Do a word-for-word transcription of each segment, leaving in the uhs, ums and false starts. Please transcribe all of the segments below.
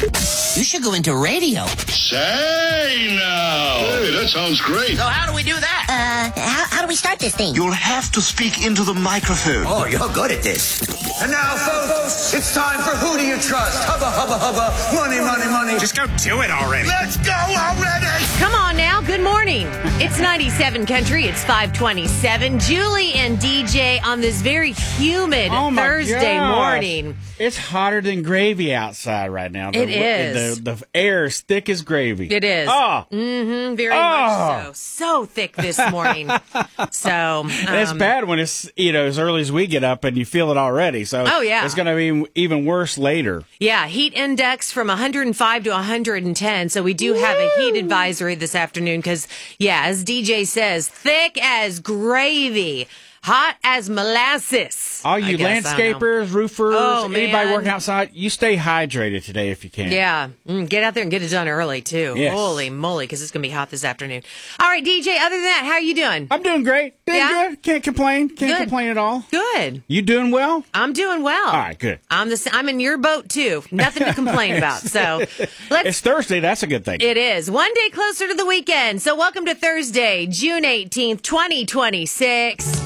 You should go into radio. Say now. Hey, that sounds great. So how do we do that? Uh, how, how do we start this thing? You'll have to speak into the microphone. Oh, you're good at this. And now, folks, it's time for Who Do You Trust? Hubba, hubba, hubba. Money, money, money. Just go do it already. Let's go already. Come on now. Good morning. It's ninety-seven Country. It's five twenty-seven. Julie and D J on this very humid Oh my Thursday gosh. morning. It's hotter than gravy outside right now. The, It is. The, the air is thick as gravy. It is. Oh. Mm-hmm. Very Oh. much so. So thick this morning. so. Um, And it's bad when it's, you know, as early as we get up and you feel it already. So Oh, yeah. it's going to be even worse later. Yeah, heat index from one hundred five to one hundred ten. So we do have a heat advisory this afternoon because, yeah, as D J says, thick as gravy. Hot as molasses. All you I guess, I don't know. landscapers, roofers, Oh, anybody man. working outside, you stay hydrated today if you can. Yeah, mm, get out there and get it done early, too. Yes. Holy moly, because it's going to be hot this afternoon. All right, D J, other than that, how are you doing? I'm doing great. Doing Yeah? good. Can't complain. Can't Good. complain at all. Good. You doing well? I'm doing well. All right, good. I'm the. I'm in your boat, too. Nothing to complain about. So let's. It's Thursday. That's a good thing. It is. One day closer to the weekend. So welcome to Thursday, June eighteenth, twenty twenty-six.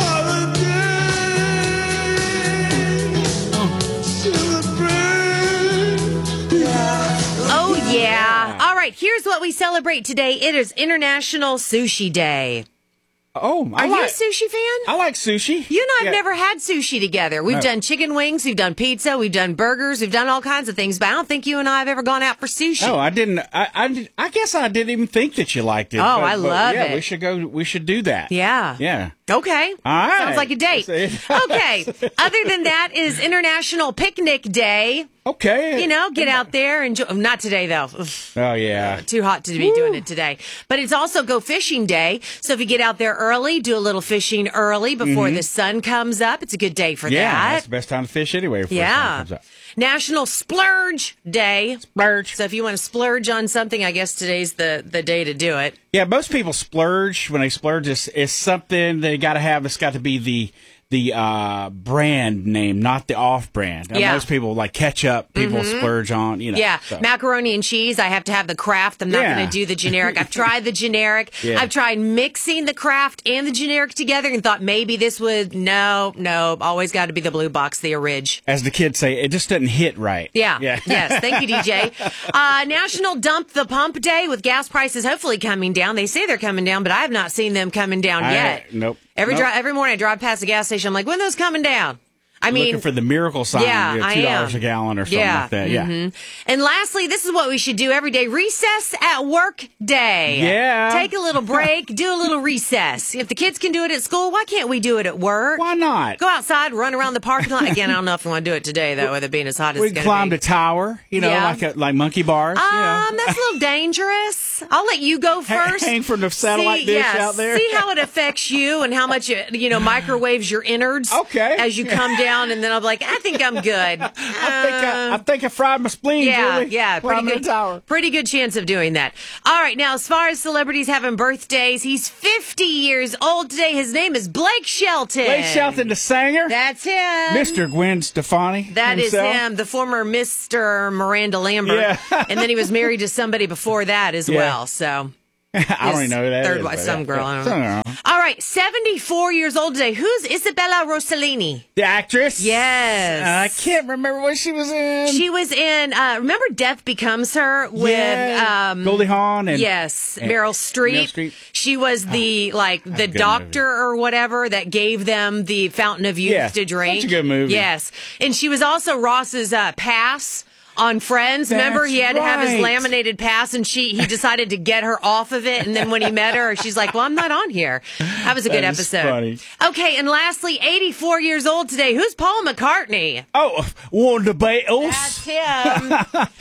Oh, yeah. All right, here's what we celebrate today. It is International Sushi Day. Oh, I Are like, you a sushi fan? I like sushi. You and I have Yeah. never had sushi together. We've No. done chicken wings, we've done pizza, we've done burgers, we've done all kinds of things, but I don't think you and I have ever gone out for sushi. Oh, I didn't. I, I, did- I guess I didn't even think that you liked it. Oh, but- I but love yeah, it. we should go. We should do that. Yeah. Yeah. Okay. All right. Sounds like a date. Okay. Other than that is International Picnic Day. Okay. You know, get out there and enjoy. Not today, though. Ugh. Oh yeah. Too hot to be doing it today. But it's also Go Fishing Day. So if you get out there early, do a little fishing early before the sun comes up. It's a good day for Mm-hmm. Yeah, that. that's the best time to fish anyway. Before the sun Yeah. comes up. National Splurge Day. Splurge. So if you want to splurge on something, I guess today's the, the day to do it. Yeah, most people splurge. When they splurge, it's, it's something they got to have. It's got to be the the uh, brand name, not the off brand. And Yeah. most people like ketchup. People splurge on. You know. Yeah, so. macaroni and cheese. I have to have the Kraft. I'm not Yeah. going to do the generic. I've tried the generic. Yeah. I've tried mixing the Kraft and the generic together and thought maybe this would. No, no. Always got to be the blue box, the orig. As the kids say, it just doesn't hit right. Yeah. Yeah. Yes. Thank you, D J. Uh, National Dump the Pump Day with gas prices hopefully coming down. They say they're coming down, but I have not seen them coming down I- yet. nope. Every Nope. dri- every morning I drive past the gas station. I'm like, when are those coming down? I mean, Looking for the miracle sign. yeah, you know, I two dollars am. a gallon or something Yeah. like that. Yeah. Mhm. And lastly, this is what we should do every day. Recess at work day. Yeah. Take a little break, do a little recess. If the kids can do it at school, why can't we do it at work? Why not? Go outside, run around the parking lot. Again, I don't know if we want to do it today, though, with it being as hot as We it's can going climb to the be. tower, you know, Yeah. like a, like monkey bars. you know. Um, that's a little dangerous. I'll let you go first. Hang from the satellite see, dish yeah, out there. See how it affects you and how much it, you know, microwaves your innards. Okay. As you come down, and then I'm like, I think I'm good. I think I, I think I fried my spleen. Yeah, Julie, yeah, while pretty I'm in good. the tower. Pretty good chance of doing that. All right, now as far as celebrities having birthdays, he's fifty years old today. His name is Blake Shelton. Blake Shelton, the singer, That's him. Mister Gwen Stefani. That is himself. him, the former Mister Miranda Lambert. Yeah. And then he was married to somebody before that as Yeah. well. So I don't even know who that third is, wife, but some yeah, girl. yeah. I don't Some know. girl. All right, seventy-four years old today. Who's Isabella Rossellini? The actress. Yes. I can't remember what she was in. She was in, uh, remember Death Becomes Her with Yeah. um, Goldie Hawn and yes, and Meryl Streep. Meryl Streep. She was the like the good doctor movie. or whatever that gave them the Fountain of Youth Yeah, to drink. such a good movie. Yes, and she was also Ross's uh, pass on Friends. Remember, That's he had to have his right. laminated pass, and she he decided to get her off of it. And then when he met her, she's like, "Well, I'm not on here." That was a good That is episode. funny. Okay, and lastly, eighty-four years old today. Who's Paul McCartney? Oh, one of the Beatles. That's him.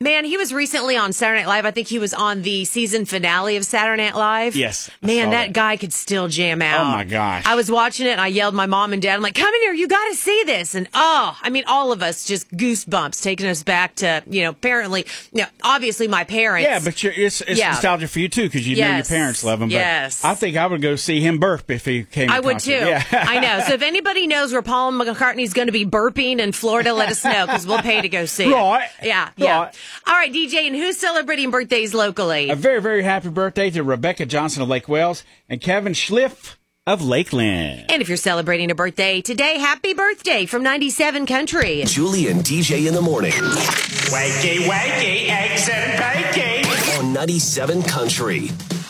Man, he was recently on Saturday Night Live. I think he was on the season finale of Saturday Night Live. Yes. I Man, saw that, that. guy could still jam out. Oh, my gosh. I was watching it and I yelled my mom and dad. I'm like, come in here. You got to see this. And oh, I mean, all of us just goosebumps taking us back to, you know, apparently, you know, obviously my parents. Yeah, but you're, it's, it's Yeah. nostalgia for you, too, because you know your Yes. parents love him. But Yes. I think I would go see him burp if he came to I would concert. too. Yeah. I know. So if anybody knows where Paul McCartney's going to be burping in Florida, let us know because we'll pay to go see Right. it. Yeah, yeah. Right. All right, D J, and who's celebrating birthdays locally? A very, very happy birthday to Rebecca Johnson of Lake Wales and Kevin Schliff of Lakeland. And if you're celebrating a birthday today, happy birthday from ninety-seven Country. Julie and D J in the morning Wakey, wakey, eggs and bacon. on ninety-seven Country.